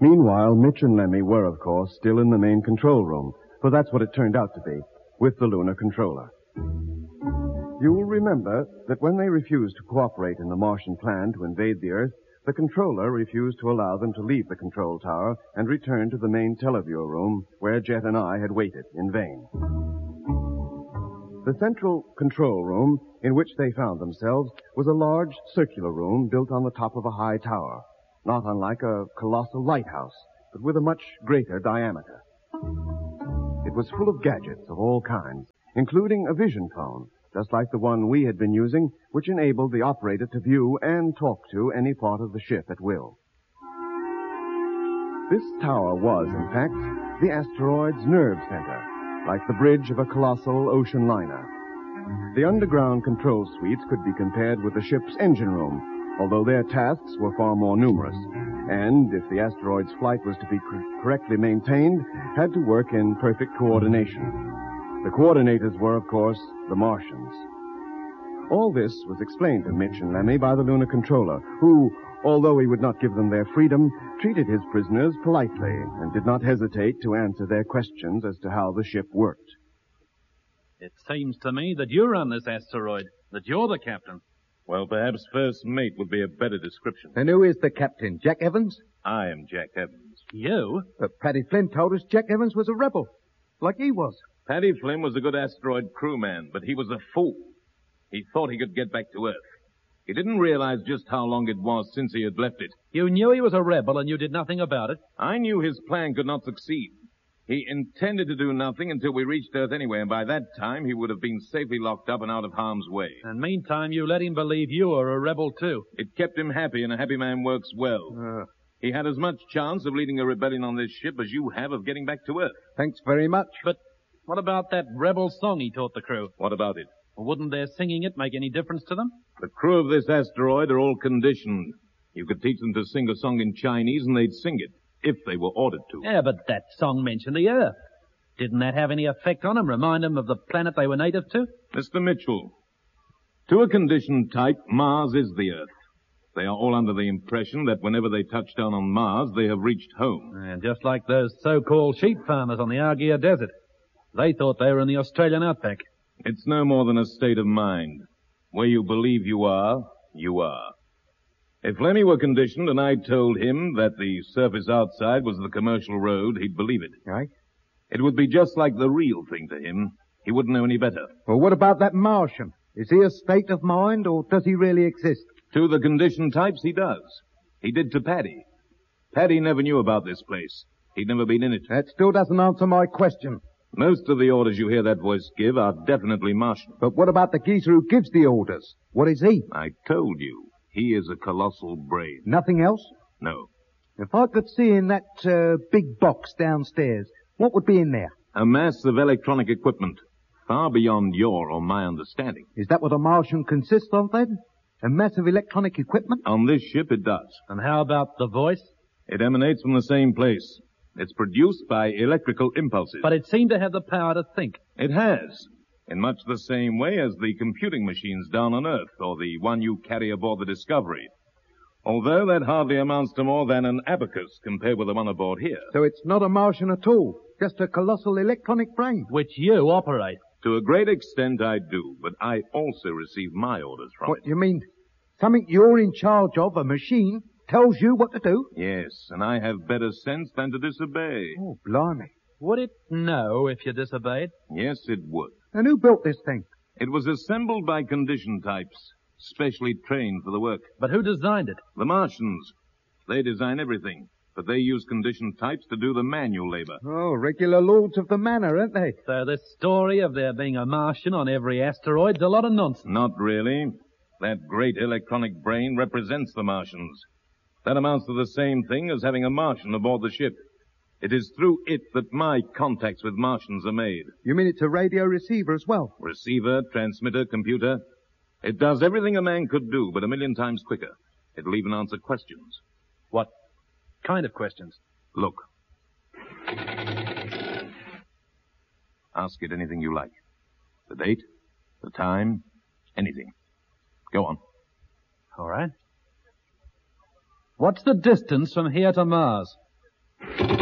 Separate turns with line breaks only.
Meanwhile, Mitch and Lemmy were, of course, still in the main control room, for that's what it turned out to be, with the lunar controller. You'll remember that when they refused to cooperate in the Martian plan to invade the Earth, the controller refused to allow them to leave the control tower and return to the main televiewer room where Jet and I had waited in vain. The central control room in which they found themselves was a large circular room built on the top of a high tower, not unlike a colossal lighthouse, but with a much greater diameter. It was full of gadgets of all kinds, including a vision phone, just like the one we had been using, which enabled the operator to view and talk to any part of the ship at will. This tower was, in fact, the asteroid's nerve center, like the bridge of a colossal ocean liner. The underground control suites could be compared with the ship's engine room, although their tasks were far more numerous, and, if the asteroid's flight was to be correctly maintained, had to work in perfect coordination. The coordinators were, of course, the Martians. All this was explained to Mitch and Lemmy by the lunar controller, who, although he would not give them their freedom, treated his prisoners politely and did not hesitate to answer their questions as to how the ship worked.
It seems to me that you run this asteroid, that you're the captain.
Well, perhaps first mate would be a better description.
And who is the captain? Jack Evans?
I am Jack Evans.
You?
But Paddy Flynn told us Jack Evans was a rebel, like he was.
Paddy Flynn was a good asteroid crewman, but he was a fool. He thought he could get back to Earth. He didn't realize just how long it was since he had left it.
You knew he was a rebel and you did nothing about it?
I knew his plan could not succeed. He intended to do nothing until we reached Earth anyway, and by that time he would have been safely locked up and out of harm's way.
And meantime, you let him believe you were a rebel too.
It kept him happy, and a happy man works well. He had as much chance of leading a rebellion on this ship as you have of getting back to Earth.
Thanks very much.
But what about that rebel song he taught the crew?
What about it?
Well, wouldn't their singing it make any difference to them?
The crew of this asteroid are all conditioned. You could teach them to sing a song in Chinese and they'd sing it, if they were ordered to.
Yeah, but that song mentioned the Earth. Didn't that have any effect on them, remind them of the planet they were native to?
Mr. Mitchell, to a conditioned type, Mars is the Earth. They are all under the impression that whenever they touch down on Mars, they have reached home.
And just like those so-called sheep farmers on the Argia Desert. They thought they were in the Australian outback.
It's no more than a state of mind. Where you believe you are, you are. If Lenny were conditioned and I told him that the surface outside was the commercial road, he'd believe it.
Right.
It would be just like the real thing to him. He wouldn't know any better.
Well, what about that Martian? Is he a state of mind, or does he really exist?
To the conditioned types, he does. He did to Paddy. Paddy never knew about this place. He'd never been in it.
That still doesn't answer my question.
Most of the orders you hear that voice give are definitely Martian.
But what about the geezer who gives the orders? What is he?
I told you. He is a colossal brain.
Nothing else?
No.
If I could see in that big box downstairs, what would be in there?
A mass of electronic equipment, far beyond your or my understanding.
Is that what a Martian consists of, then? A mass of electronic equipment?
On this ship, it does.
And how about the voice?
It emanates from the same place. It's produced by electrical impulses.
But it seemed to have the power to think.
It has. In much the same way as the computing machines down on Earth, or the one you carry aboard the Discovery. Although that hardly amounts to more than an abacus compared with the one aboard here.
So it's not a Martian at all. Just a colossal electronic brain.
Which you operate.
To a great extent I do, but I also receive my orders from
What
it.
do you mean? Something you're in charge of, a machine, tells you what to do?
Yes, and I have better sense than to disobey.
Oh, blimey.
Would it know if you disobeyed?
Yes, it would.
And who built this thing?
It was assembled by conditioned types, specially trained for the work.
But who designed it?
The Martians. They design everything, but they use conditioned types to do the manual labor.
Oh, regular lords of the manor, aren't they?
So this story of there being a Martian on every asteroid's a lot of nonsense.
Not really. That great electronic brain represents the Martians. That amounts to the same thing as having a Martian aboard the ship. It is through it that my contacts with Martians are made.
You mean it's a radio receiver as well?
Receiver, transmitter, computer. It does everything a man could do, but 1,000,000 times quicker. It'll even answer questions.
What kind of questions?
Look. Ask it anything you like. The date, the time, anything. Go on.
All right. What's the distance from here to Mars?